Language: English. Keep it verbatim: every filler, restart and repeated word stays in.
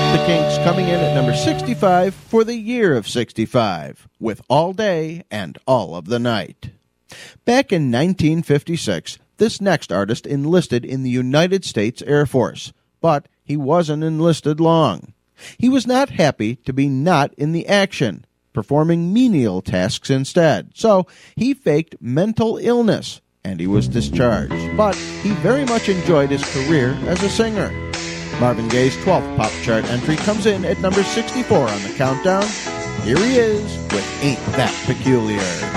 The Kinks coming in at number sixty-five for the year of sixty-five, with All Day and All of the Night. Back in nineteen fifty-six, this next artist enlisted in the United States Air Force, but he wasn't enlisted long. He was not happy to be not in the action, performing menial tasks instead, so he faked mental illness, and he was discharged. But he very much enjoyed his career as a singer. Marvin Gaye's twelfth pop chart entry comes in at number sixty-four on the countdown. Here he is with Ain't That Peculiar.